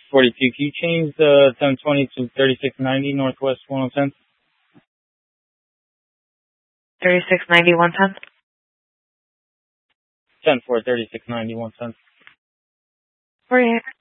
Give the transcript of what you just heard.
42. Can you change the 1020 to 3690 Northwest 110? 3690 110? 10 for 3690 110. 48.